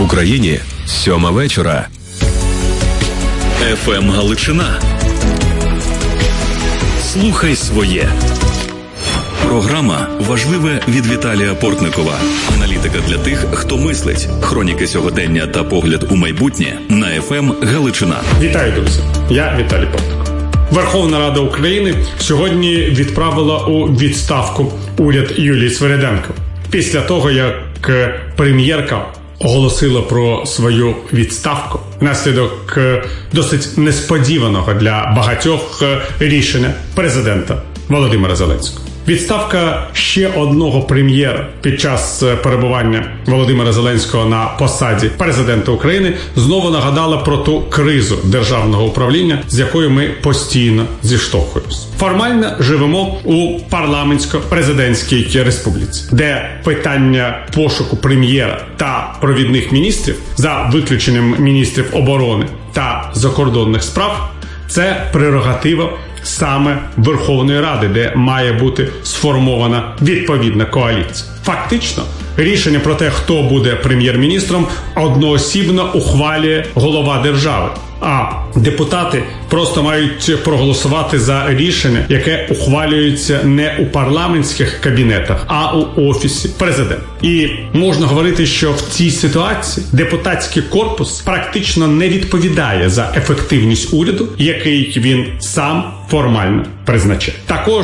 Україні 7 вечора. ФМ Галичина. Слухай своє. Програма «Важливе» від Віталія Портникова. Аналітика для тих, хто мислить. Хроніки сьогодення та погляд у майбутнє на ФМ Галичина. Вітаю, друзі. Я Віталій Портников. Верховна Рада України сьогодні відправила у відставку уряд Юлії Свириденко. Після того, як прем'єрка оголосила про свою відставку внаслідок досить несподіваного для багатьох рішення президента Володимира Зеленського. Відставка ще одного прем'єра під час перебування Володимира Зеленського на посаді президента України знову нагадала про ту кризу державного управління, з якою ми постійно зіштовхуємося. Формально живемо у парламентсько-президентській республіці, де питання пошуку прем'єра та провідних міністрів, за виключенням міністрів оборони та закордонних справ, це прерогатива саме Верховної Ради, де має бути сформована відповідна коаліція. Фактично, рішення про те, хто буде прем'єр-міністром, одноосібно ухвалює голова держави. А депутати просто мають проголосувати за рішення, яке ухвалюється не у парламентських кабінетах, а у Офісі президента. І можна говорити, що в цій ситуації депутатський корпус практично не відповідає за ефективність уряду, який він сам формально призначає. Також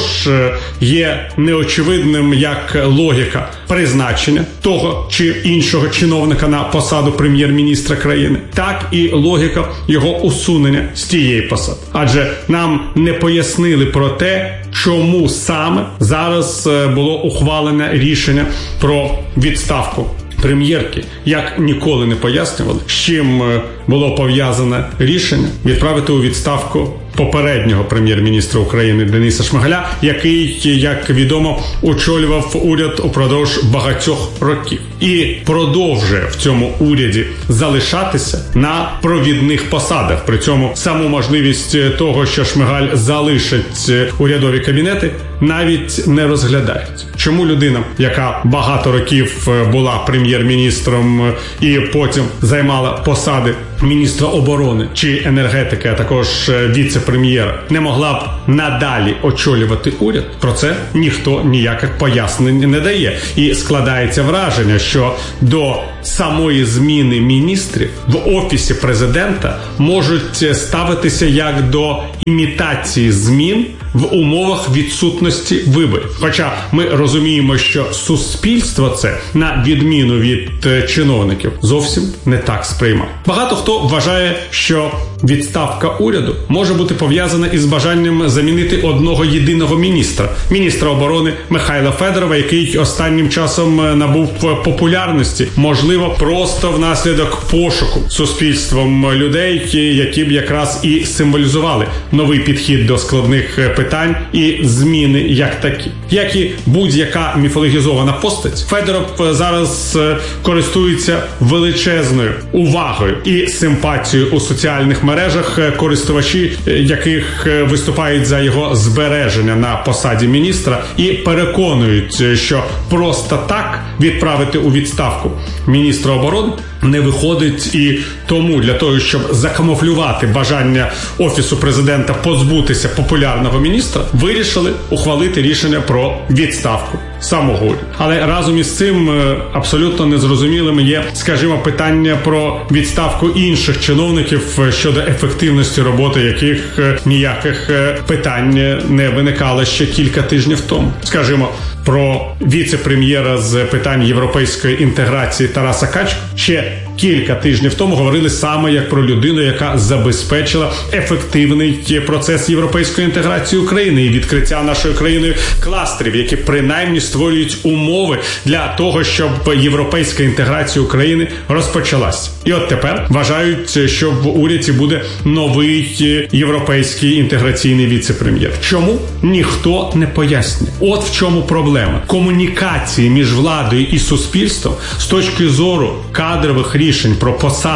є неочевидним як логіка призначення того чи іншого чиновника на посаду прем'єр-міністра країни, так і логіка його усунення з тієї посади. Адже нам не пояснили про те, чому саме зараз було ухвалене рішення про відставку прем'єрки, як ніколи не пояснювали, з чим було пов'язане рішення відправити у відставку попереднього прем'єр-міністра України Дениса Шмигаля, який, як відомо, очолював уряд упродовж багатьох років і продовжує в цьому уряді залишатися на провідних посадах. При цьому саму можливість того, що Шмигаль залишить урядові кабінети, навіть не розглядають. Чому людина, яка багато років була прем'єр-міністром і потім займала посади міністра оборони чи енергетики, а також віце-прем'єра, не могла б надалі очолювати уряд? Про це ніхто ніяких пояснень не дає. І складається враження, що до самої зміни міністрів в Офісі президента можуть ставитися як до імітації змін в умовах відсутності виборів. Хоча ми розуміємо, що суспільство це, на відміну від чиновників, зовсім не так сприймає. Багато хто вважає, що відставка уряду може бути пов'язана із бажанням замінити одного єдиного міністра оборони Михайла Федорова, який останнім часом набув популярності, можливо, просто внаслідок пошуку суспільством людей, які б якраз і символізували новий підхід до складних питань і зміни як такі. Як і будь-яка міфологізована постать, Федоров зараз користується величезною увагою і симпатією у соціальних мережах, користувачі яких виступають за його збереження на посаді міністра і переконують, що просто так відправити у відставку міністра оборони не виходить, і тому для того, щоб закамуфлювати бажання Офісу президента позбутися популярного міністра, вирішили ухвалити рішення про відставку самого уряду. Але разом із цим абсолютно незрозумілим є, скажімо, питання про відставку інших чиновників, щодо ефективності роботи яких ніяких питань не виникало ще кілька тижнів тому. Скажімо, про віце-прем'єра з питань європейської інтеграції Тараса Качку ще кілька тижнів тому говорили саме як про людину, яка забезпечила ефективний процес європейської інтеграції України і відкриття нашою країною кластерів, які принаймні створюють умови для того, щоб європейська інтеграція України розпочалась. І от тепер вважають, що в уряді буде новий європейський інтеграційний віце-прем'єр. Чому? Ніхто не пояснює. От в чому проблема. Комунікації між владою і суспільством з точки зору кадрових рішень про посади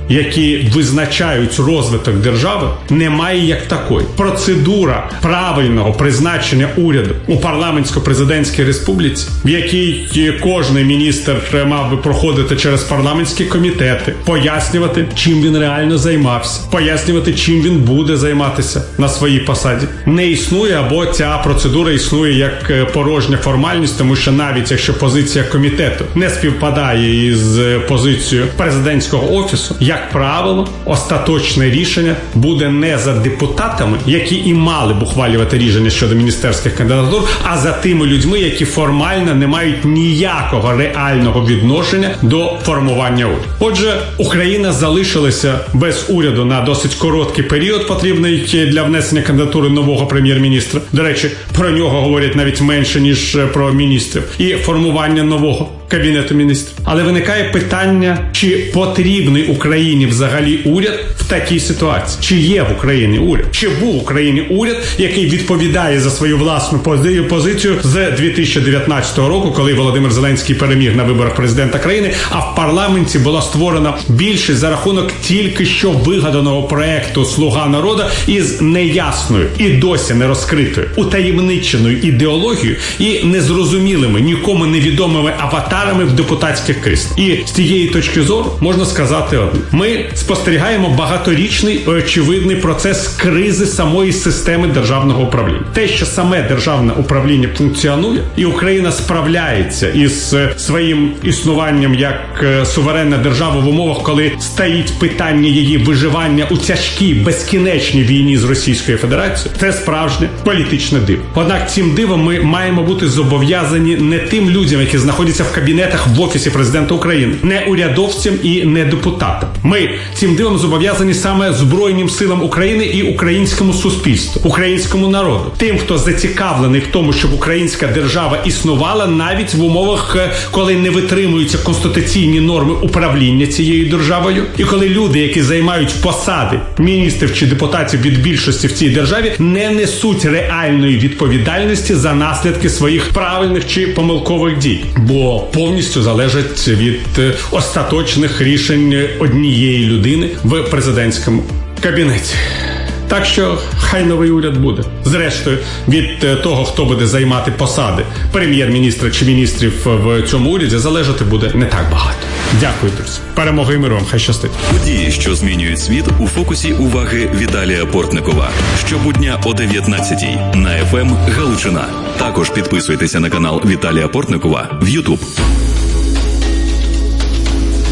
які визначають розвиток держави, немає як такої. Процедура правильного призначення уряду у парламентсько-президентській республіці, в якій кожний міністр мав би проходити через парламентські комітети, пояснювати, чим він реально займався, пояснювати, чим він буде займатися на своїй посаді, не існує, або ця процедура існує як порожня формальність, тому що навіть якщо позиція комітету не співпадає із позицією президентського офісу, як правило, остаточне рішення буде не за депутатами, які і мали б ухвалювати рішення щодо міністерських кандидатур, а за тими людьми, які формально не мають ніякого реального відношення до формування уряду. Отже, Україна залишилася без уряду на досить короткий період, потрібний для внесення кандидатури нового прем'єр-міністра. До речі, про нього говорять навіть менше, ніж про міністрів. І формування нового Кабінету міністрів. Але виникає питання, чи потрібний Україні взагалі уряд в такій ситуації? Чи є в Україні уряд? Чи був в Україні уряд, який відповідає за свою власну позицію з 2019 року, коли Володимир Зеленський переміг на виборах президента країни, а в парламенті була створена більшість за рахунок тільки що вигаданого проекту «Слуга народу» із неясною і досі не розкритою, утаємниченою ідеологією і незрозумілими, нікому невідомими аватарами в депутатських кріслах. І з тієї точки зору можна сказати одне. Ми спостерігаємо багаторічний очевидний процес кризи самої системи державного управління. Те, що саме державне управління функціонує, і Україна справляється із своїм існуванням як суверенна держава в умовах, коли стоїть питання її виживання у тяжкій, безкінечній війні з Російською Федерацією, це справжнє політичне диво. Однак цим дивом ми маємо бути зобов'язані не тим людям, які знаходяться в кабінетах в Офісі президента України, не урядовцям і не депутатам. Ми цим дивом зобов'язані саме Збройним силам України і українському суспільству, українському народу. Тим, хто зацікавлений в тому, щоб українська держава існувала навіть в умовах, коли не витримуються конституційні норми управління цією державою, і коли люди, які займають посади міністрів чи депутатів від більшості в цій державі, не несуть реальної відповідальності за наслідки своїх правильних чи помилкових дій. Бо повністю залежить від остаточних рішень однієї людини в президентському кабінеті. Так що хай новий уряд буде. Зрештою, від того, хто буде займати посади прем'єр-міністра чи міністрів в цьому уряді, залежати буде не так багато. Дякую, друзі. Перемоги і миру вам. Хай щастить. Події, що змінюють світ, у фокусі уваги Віталія Портникова. Щобудня о 19:00 на ФМ Галичина. Також підписуйтеся на канал Віталія Портникова в YouTube.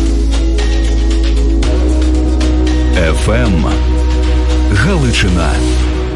ФМ Галичина.